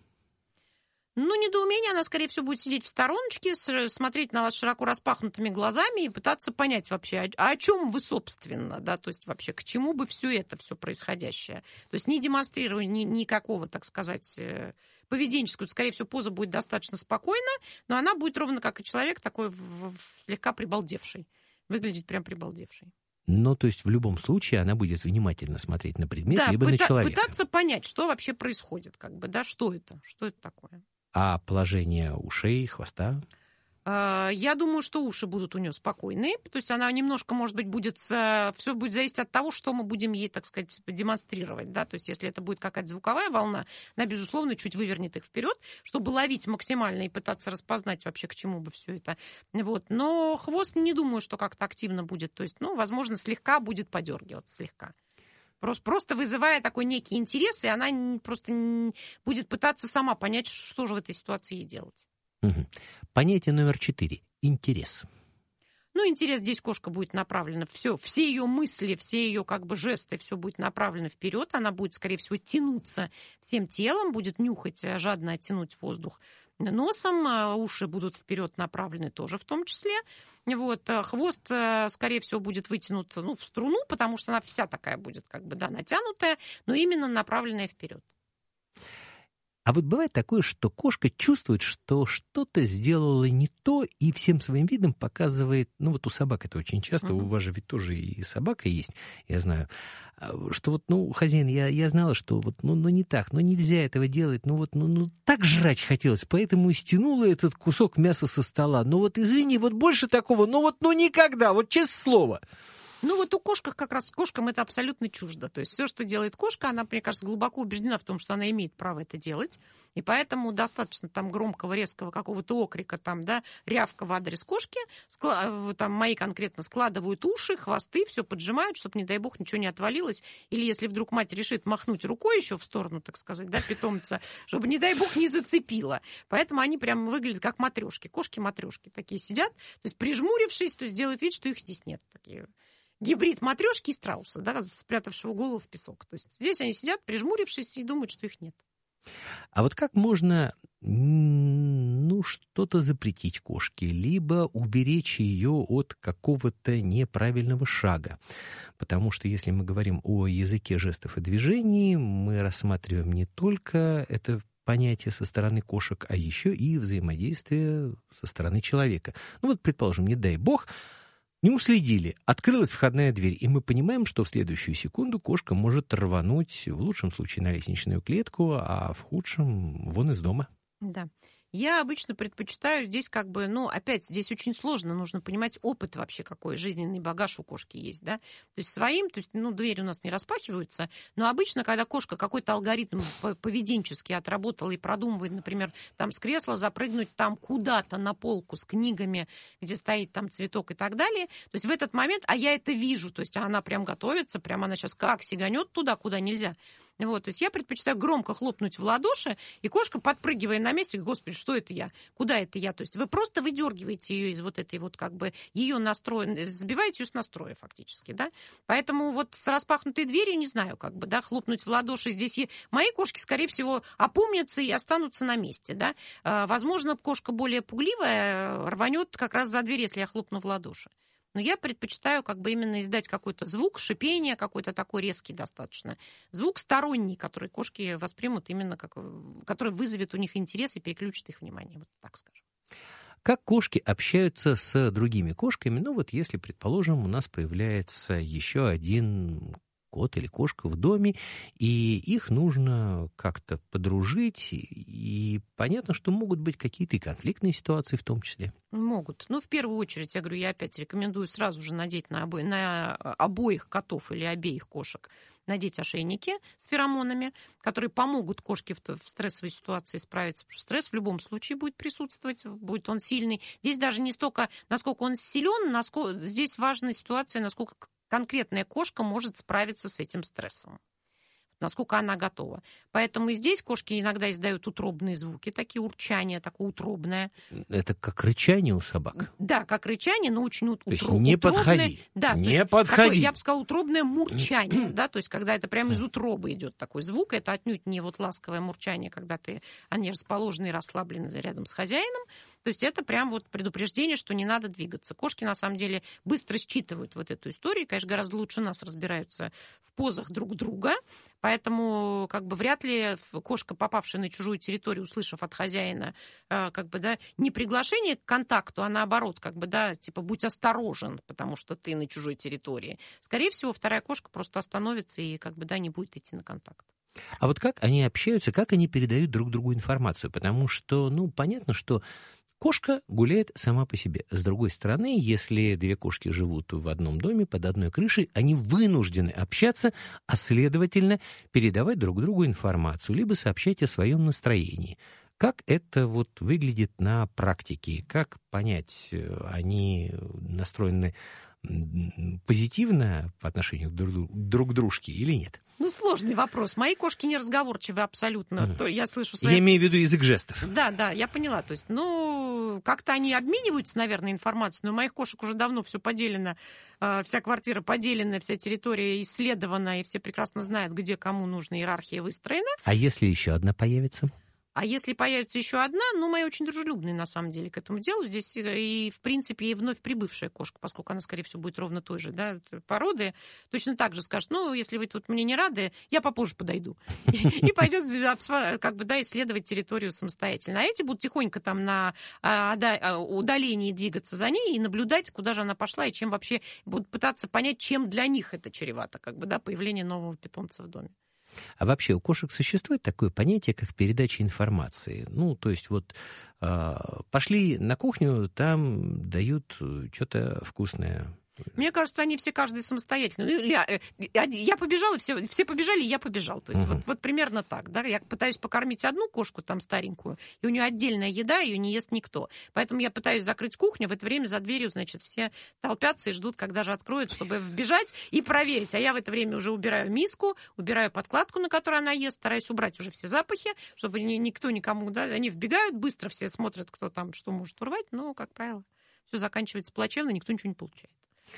Ну, недоумение, она, скорее всего, будет сидеть в стороночке, смотреть на вас широко распахнутыми глазами и пытаться понять вообще, а о чем вы, собственно, да, то есть вообще к чему бы все это, все происходящее. То есть не демонстрируя ни, никакого, так сказать, поведенческого, скорее всего, поза будет достаточно спокойна, но она будет ровно как и человек, такой в, в, слегка прибалдевший, выглядеть прям прибалдевший. Ну, то есть в любом случае она будет внимательно смотреть на предмет, да, либо пыта- на человека. Пытаться понять, что вообще происходит, как бы, да, что это, что это такое. А положение ушей, хвоста? Я думаю, что уши будут у нее спокойные. То есть она немножко, может быть, будет... Все будет зависеть от того, что мы будем ей, так сказать, демонстрировать. Да? То есть если это будет какая-то звуковая волна, она, безусловно, чуть вывернет их вперед, чтобы ловить максимально и пытаться распознать вообще, к чему бы все это. Вот. Но хвост не думаю, что как-то активно будет. То есть, ну, возможно, слегка будет подергиваться, слегка. Просто, просто вызывая такой некий интерес, и она просто будет пытаться сама понять, что же в этой ситуации ей делать. Угу. Понятие номер четыре. Интерес. Ну, интерес здесь кошка будет направлена. Все, все ее мысли, все ее как бы жесты, все будет направлено вперед. Она будет, скорее всего, тянуться всем телом, будет нюхать, жадно оттянуть воздух носом. Уши будут вперед направлены тоже в том числе. Вот. Хвост, скорее всего, будет вытянут, ну, в струну, потому что она вся такая будет как бы, да, натянутая, но именно направленная вперед. А вот бывает такое, что кошка чувствует, что что-то сделала не то, и всем своим видом показывает, ну вот у собак это очень часто, uh-huh. у вас же ведь тоже и собака есть, я знаю, что вот, ну, хозяин, я, я знала, что вот, ну, ну не так, ну нельзя этого делать, ну вот, ну, ну так жрать хотелось, поэтому и стянула этот кусок мяса со стола. Ну вот извини, вот больше такого, ну вот, ну никогда, вот честное слово. Ну вот у кошек как раз, кошкам это абсолютно чуждо. То есть все, что делает кошка, она, мне кажется, глубоко убеждена в том, что она имеет право это делать. И поэтому достаточно там громкого, резкого какого-то окрика, там, да, рявка в адрес кошки. Скла- там мои конкретно складывают уши, хвосты, все поджимают, чтобы, не дай бог, ничего не отвалилось. Или если вдруг мать решит махнуть рукой еще в сторону, так сказать, да, питомца, чтобы, не дай бог, не зацепило. Поэтому они прям выглядят как матрешки. Кошки-матрешки такие сидят, то есть прижмурившись, то есть делают вид, что их здесь нет. Такие... Гибрид матрешки и страуса, да, спрятавшего голову в песок. То есть здесь они сидят, прижмурившись, и думают, что их нет. А вот как можно, ну, что-то запретить кошке, либо уберечь ее от какого-то неправильного шага? Потому что если мы говорим о языке жестов и движений, мы рассматриваем не только это понятие со стороны кошек, а еще и взаимодействие со стороны человека. Ну вот, предположим, не дай бог, не уследили, открылась входная дверь, и мы понимаем, что в следующую секунду кошка может рвануть, в лучшем случае, на лестничную клетку, а в худшем вон из дома. Да. Я обычно предпочитаю здесь как бы, ну, опять, здесь очень сложно, нужно понимать опыт вообще, какой жизненный багаж у кошки есть, да. То есть своим, то есть, ну, двери у нас не распахиваются, но обычно, когда кошка какой-то алгоритм поведенческий отработала и продумывает, например, там с кресла запрыгнуть там куда-то на полку с книгами, где стоит там цветок и так далее, то есть в этот момент, а я это вижу, то есть она прям готовится, прям она сейчас как сиганет туда, куда нельзя. Вот, то есть я предпочитаю громко хлопнуть в ладоши, и кошка, подпрыгивая на месте, господи, что это я? Куда это я? То есть вы просто выдергиваете ее из вот этой вот как бы ее настроя, сбиваете ее с настроя фактически, да? Поэтому вот с распахнутой дверью, не знаю, как бы, да, хлопнуть в ладоши здесь. И мои кошки, скорее всего, опомнятся и останутся на месте, да? Возможно, кошка более пугливая рванет как раз за дверь, если я хлопну в ладоши. Но я предпочитаю как бы именно издать какой-то звук, шипение, какой-то такой резкий достаточно. Звук сторонний, который кошки воспримут именно, как, который вызовет у них интерес и переключит их внимание. Вот так скажем. Как кошки общаются с другими кошками? Ну вот если, предположим, у нас появляется еще один кот или кошка в доме, и их нужно как-то подружить, и понятно, что могут быть какие-то и конфликтные ситуации в том числе. Могут. Ну, в первую очередь, я говорю, я опять рекомендую сразу же надеть на, обо... на обоих котов или обеих кошек, надеть ошейники с феромонами, которые помогут кошке в, в стрессовой ситуации справиться, потому что стресс в любом случае будет присутствовать, будет он сильный. Здесь даже не столько, насколько он силен, насколько... здесь важная ситуация, насколько конкретная кошка может справиться с этим стрессом, насколько она готова. Поэтому и здесь кошки иногда издают утробные звуки, такие урчания, такое утробное. Это как рычание у собак? Да, как рычание, но очень утро... То есть не утробное. подходи, да, не подходи. Такое, я бы сказала, утробное мурчание, да, то есть когда это прямо из утробы идет такой звук, это отнюдь не вот ласковое мурчание, когда ты, они расположены и расслаблены рядом с хозяином, то есть это прям вот предупреждение, что не надо двигаться. Кошки, на самом деле, быстро считывают вот эту историю, конечно, гораздо лучше нас разбираются в позах друг друга, поэтому как бы вряд ли кошка, попавшая на чужую территорию, услышав от хозяина, как бы, да, не приглашение к контакту, а наоборот, как бы, да, типа, будь осторожен, потому что ты на чужой территории. Скорее всего, вторая кошка просто остановится и, как бы, да, не будет идти на контакт. А вот как они общаются, как они передают друг другу информацию? Потому что, ну, понятно, что кошка гуляет сама по себе. С другой стороны, если две кошки живут в одном доме, под одной крышей, они вынуждены общаться, а, следовательно, передавать друг другу информацию, либо сообщать о своем настроении. Как это вот выглядит на практике? Как понять, они настроены позитивно по отношению друг, друг к дружке или нет? Ну, сложный вопрос. Мои кошки не разговорчивые абсолютно. Mm. То я слышу свои... Я имею в виду язык жестов. Да, да, я поняла. То есть, ну, как-то они обмениваются, наверное, информацией, но у моих кошек уже давно все поделено, вся квартира поделена, вся территория исследована, и все прекрасно знают, где кому нужна, иерархия выстроена. А если еще одна появится? А если появится еще одна, ну, мои очень дружелюбные, на самом деле, к этому делу. Здесь и, в принципе, и вновь прибывшая кошка, поскольку она, скорее всего, будет ровно той же, да, породы, точно так же скажет, ну, если вы тут мне не рады, я попозже подойду. И пойдет, как бы, да, исследовать территорию самостоятельно. А эти будут тихонько там на удалении двигаться за ней и наблюдать, куда же она пошла, и чем вообще будут пытаться понять, чем для них это чревато, как бы, да, появление нового питомца в доме. А вообще у кошек существует такое понятие, как передача информации? Ну, то есть вот э, пошли на кухню, там дают что-то вкусное. Мне кажется, они все каждый самостоятельно. Я, я побежала, все, все побежали, и я побежал. То есть uh-huh. вот, вот примерно так. Да? Я пытаюсь покормить одну кошку, там старенькую, и у нее отдельная еда, ее не ест никто. Поэтому я пытаюсь закрыть кухню, в это время за дверью, значит, все толпятся и ждут, когда же откроют, чтобы вбежать и проверить. А я в это время уже убираю миску, убираю подкладку, на которой она ест, стараюсь убрать уже все запахи, чтобы никто никому... Да, они вбегают, быстро все смотрят, кто там что может урвать, но, как правило, все заканчивается плачевно, никто ничего не получает.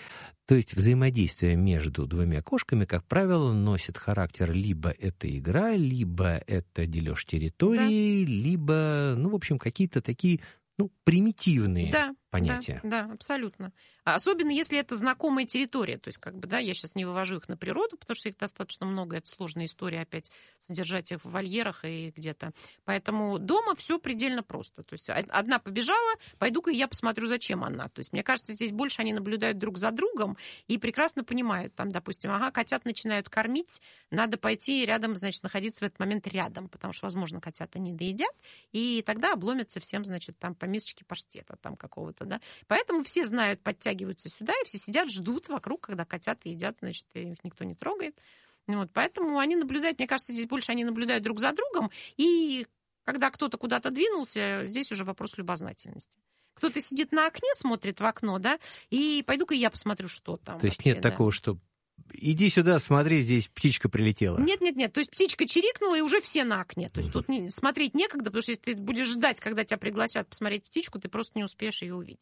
То есть взаимодействие между двумя кошками, как правило, носит характер либо это игра, либо это дележ территории, да. либо, ну, в общем, какие-то такие, ну, примитивные да, понятия. Да, да, абсолютно. Особенно если это знакомая территория. То есть, как бы, да, я сейчас не вывожу их на природу, потому что их достаточно много, это сложная история опять содержать их в вольерах и где-то. Поэтому дома все предельно просто. То есть одна побежала, пойду-ка я посмотрю, зачем она. То есть, мне кажется, здесь больше они наблюдают друг за другом и прекрасно понимают, там, допустим, ага, котят начинают кормить, надо пойти рядом, значит, находиться в этот момент рядом, потому что, возможно, котята не доедят, и тогда обломятся всем, значит, там по мисочке паштета там какого-то, да. Поэтому все знают, подтягиваются сюда, и все сидят, ждут вокруг, когда котята едят, значит, их никто не трогает. Вот, поэтому они наблюдают, мне кажется, здесь больше они наблюдают друг за другом, и когда кто-то куда-то двинулся, здесь уже вопрос любознательности. Кто-то сидит на окне, смотрит в окно, да, и пойду-ка я посмотрю, что там. То есть вообще, нет да. такого, что иди сюда, смотри, здесь птичка прилетела. Нет, нет, нет. То есть птичка чирикнула, и уже все на окне. То есть тут не, смотреть некогда, потому что если ты будешь ждать, когда тебя пригласят посмотреть птичку, ты просто не успеешь ее увидеть.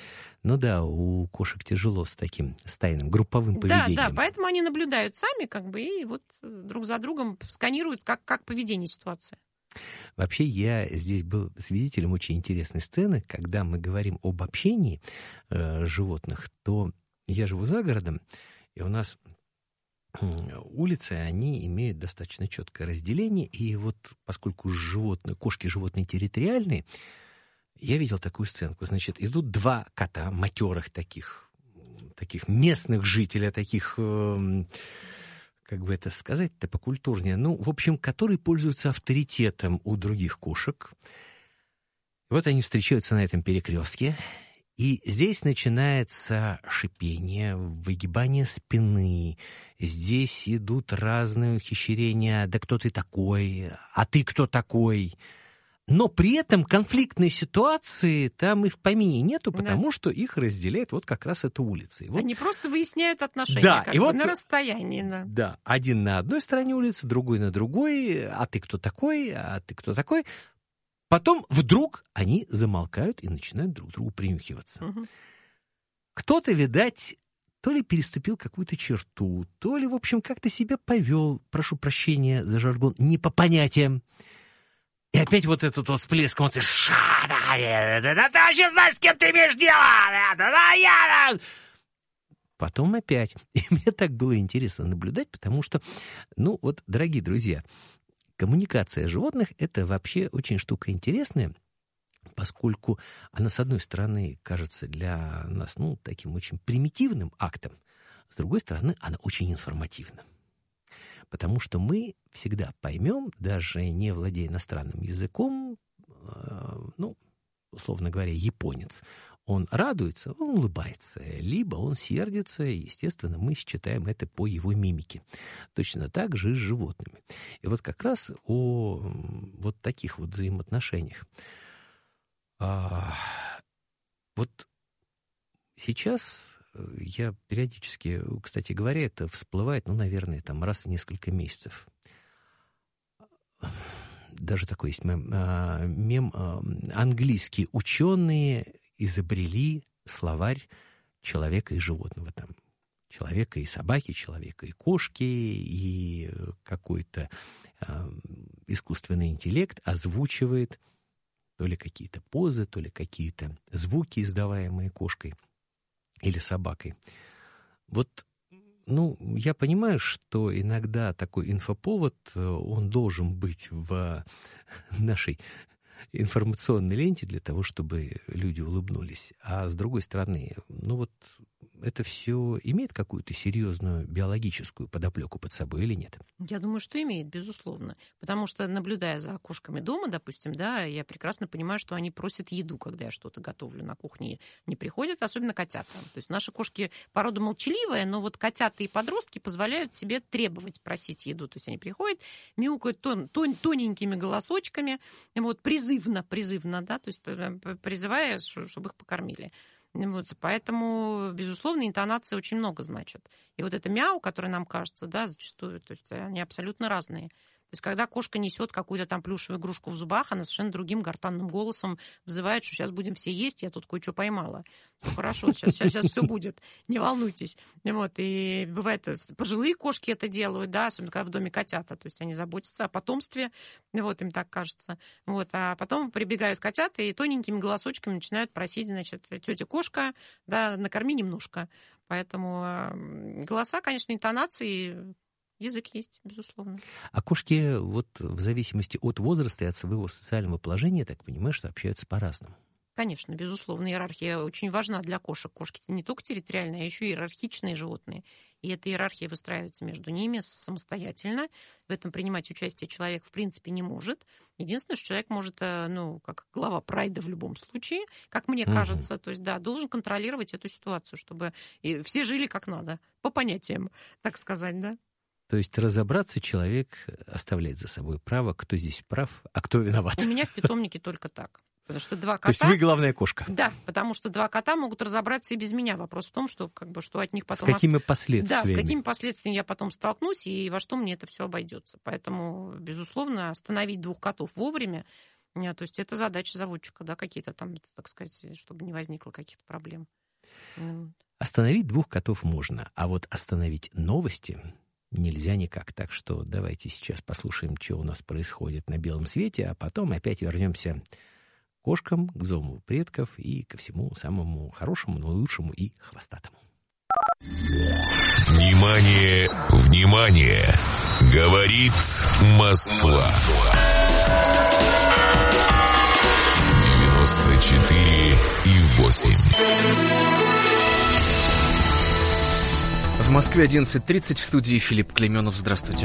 Ну да, у кошек тяжело с таким стайным, групповым поведением. Да, да, поэтому они наблюдают сами, как бы, и вот друг за другом сканируют, как, как поведение ситуации. Вообще, я здесь был свидетелем очень интересной сцены, когда мы говорим об общении э, животных, то я живу за городом, и у нас улицы, они имеют достаточно четкое разделение, и вот поскольку животные, кошки животные территориальные, я видел такую сценку. Значит, идут два кота, матерых таких, таких местных жителей, таких, э, как бы это сказать-то покультурнее, ну, в общем, которые пользуются авторитетом у других кошек. Вот они встречаются на этом перекрестке, и здесь начинается шипение, выгибание спины. Здесь идут разные ухищрения. Да кто ты такой? А ты кто такой? Но при этом конфликтной ситуации там и в помине нету, потому да. что их разделяет вот как раз эта улица. И вот... Они просто выясняют отношения да, как и бы вот... на расстоянии. Да. да, один на одной стороне улицы, другой на другой. А ты кто такой? А ты кто такой? Потом вдруг они замолкают и начинают друг к другу принюхиваться. Угу. Кто-то, видать, то ли переступил какую-то черту, то ли, в общем, как-то себя повел, прошу прощения за жаргон, не по понятиям. И опять вот этот вот всплеск, он говорит, ша, да, да, да, ты вообще знаешь, с кем ты имеешь дело, да, да, да, я, да. Потом опять. И мне так было интересно наблюдать, потому что, ну вот, дорогие друзья, коммуникация животных — это вообще очень штука интересная, поскольку она, с одной стороны, кажется для нас, ну, таким очень примитивным актом, с другой стороны, она очень информативна. Потому что мы всегда поймем, даже не владея иностранным языком, э, ну, условно говоря, японец, он радуется, он улыбается, либо он сердится, и, естественно, мы считаем это по его мимике. Точно так же и с животными. И вот как раз о вот таких вот взаимоотношениях. А, вот сейчас... Я периодически, кстати говоря, это всплывает, ну, наверное, там раз в несколько месяцев. Даже такой есть мем. мем английские ученые изобрели словарь человека и животного. Там человека и собаки, человека и кошки, и какой-то э, искусственный интеллект озвучивает то ли какие-то позы, то ли какие-то звуки, издаваемые кошкой или собакой. Вот, ну, я понимаю, что иногда такой инфоповод, он должен быть в нашей информационной ленте для того, чтобы люди улыбнулись. А с другой стороны, ну вот это все имеет какую-то серьезную биологическую подоплеку под собой или нет? Я думаю, что имеет, безусловно. Потому что, наблюдая за кошками дома, допустим, да, я прекрасно понимаю, что они просят еду, когда я что-то готовлю на кухне. Не приходят, особенно котята. То есть наши кошки порода молчаливая, но вот котята и подростки позволяют себе требовать, просить еду. То есть они приходят, мяукают тон, тон, тоненькими голосочками, вот, призывно, призывно, да, то есть призывая, чтобы их покормили. Вот, поэтому, безусловно, интонации очень много значат. И вот это мяу, которое нам кажется, да, зачастую, то есть они абсолютно разные. То есть когда кошка несет какую-то там плюшевую игрушку в зубах, она совершенно другим гортанным голосом взывает, что сейчас будем все есть, я тут кое-что поймала. Ну, хорошо, сейчас, сейчас, сейчас все будет, не волнуйтесь. Вот, и бывает, пожилые кошки это делают, да, особенно когда в доме котята, то есть они заботятся о потомстве, вот, им так кажется. Вот, а потом прибегают котята и тоненькими голосочками начинают просить, значит, тетя кошка, да, накорми немножко. Поэтому голоса, конечно, интонации... Язык есть, безусловно. А кошки вот в зависимости от возраста и от своего социального положения, я так понимаю, что общаются по-разному. Конечно, безусловно, иерархия очень важна для кошек. Кошки не только территориальные, а еще и иерархичные животные. И эта иерархия выстраивается между ними самостоятельно. В этом принимать участие человек в принципе не может. Единственное, что человек может, ну, как глава прайда в любом случае, как мне mm-hmm. кажется, то есть, да, должен контролировать эту ситуацию, чтобы все жили как надо, по понятиям, так сказать, да. То есть разобраться человек оставляет за собой право, кто здесь прав, а кто виноват. У меня в питомнике только так. Потому что два кота... То есть вы главная кошка. Да, потому что два кота могут разобраться и без меня. Вопрос в том, что, как бы, что от них потом... С какими последствиями? Да, с какими последствиями я потом столкнусь и во что мне это все обойдется. Поэтому, безусловно, остановить двух котов вовремя, то есть это задача заводчика, да, какие-то там, так сказать, чтобы не возникло каких-то проблем. Остановить двух котов можно, а вот остановить новости... нельзя никак. Так что давайте сейчас послушаем, что у нас происходит на белом свете, а потом опять вернемся к кошкам, к зову предков и ко всему самому хорошему, но лучшему и хвостатому. Внимание, внимание! Говорит Москва. девяносто четыре и восемь. В Москве одиннадцать тридцать, в студии Филипп Клейменов. Здравствуйте.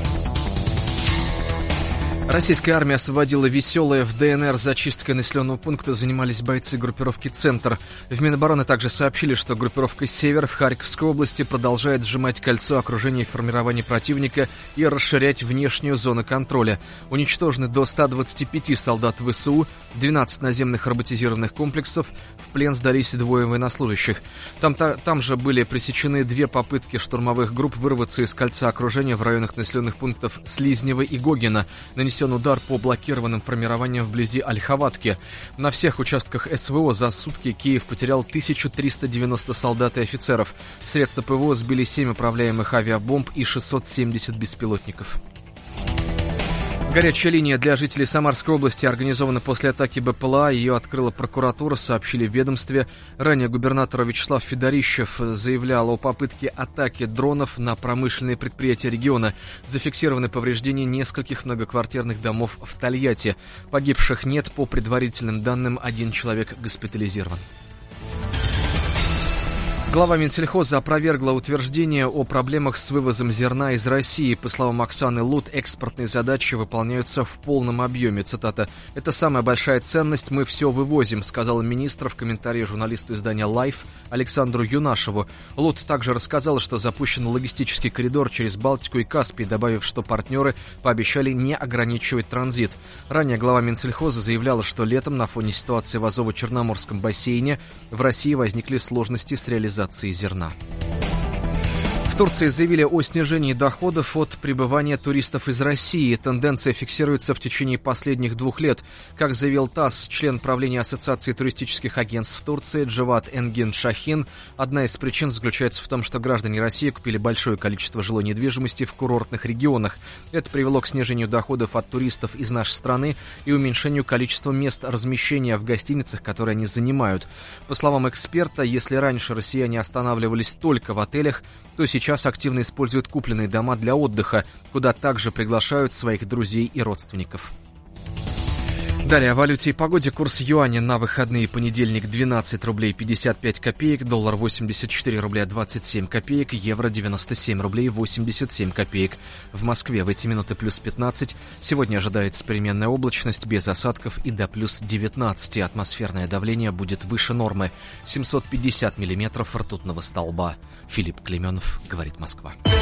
Российская армия освободила Веселое. В ДНР зачисткой населенного пункта занимались бойцы группировки «Центр». В Минобороны также сообщили, что группировка «Север» в Харьковской области продолжает сжимать кольцо окружения и формирования противника и расширять внешнюю зону контроля. Уничтожены до ста двадцати пяти солдат ВСУ, двенадцать наземных роботизированных комплексов, в плен сдались двое военнослужащих. Там, та, там же были пресечены две попытки штурмовых групп вырваться из кольца окружения в районах населенных пунктов Слизнево и Гогино. Нанесен удар по блокированным формированиям вблизи Ольховатки. На всех участках СВО за сутки Киев потерял тысячу триста девяносто солдат и офицеров. Средства ПВО сбили семь управляемых авиабомб и шестьсот семьдесят беспилотников. Горячая линия для жителей Самарской области организована после атаки БПЛА. Ее открыла прокуратура, сообщили в ведомстве. Ранее губернатор Вячеслав Федорищев заявлял о попытке атаки дронов на промышленные предприятия региона. Зафиксированы повреждения нескольких многоквартирных домов в Тольятти. Погибших нет, по предварительным данным, один человек госпитализирован. Глава Минсельхоза опровергла утверждение о проблемах с вывозом зерна из России. По словам Оксаны Лут, экспортные задачи выполняются в полном объеме. Цитата: «Это самая большая ценность, мы все вывозим», сказал министр в комментарии журналисту издания «Лайф» Александру Юнашеву. Лут также рассказала, что запущен логистический коридор через Балтику и Каспий, добавив, что партнеры пообещали не ограничивать транзит. Ранее глава Минсельхоза заявляла, что летом на фоне ситуации в Азово-Черноморском бассейне в России возникли сложности с реализацией зерна. В Турции заявили о снижении доходов от пребывания туристов из России. Тенденция фиксируется в течение последних двух лет. Как заявил ТАСС, член правления Ассоциации туристических агентств Турции Джават Энгин Шахин, одна из причин заключается в том, что граждане России купили большое количество жилой недвижимости в курортных регионах. Это привело к снижению доходов от туристов из нашей страны и уменьшению количества мест размещения в гостиницах, которые они занимают. По словам эксперта, если раньше россияне останавливались только в отелях, то сейчас активно используют купленные дома для отдыха, куда также приглашают своих друзей и родственников. Далее о валюте и погоде. Курс юаня на выходные: понедельник двенадцать рублей пятьдесят пять копеек, доллар восемьдесят четыре рубля двадцать семь копеек, евро девяносто семь рублей восемьдесят семь копеек. В Москве в эти минуты плюс пятнадцать. Сегодня ожидается переменная облачность без осадков и до плюс девятнадцать. Атмосферное давление будет выше нормы. семьсот пятьдесят миллиметров ртутного столба. Филипп Клеменов, говорит Москва.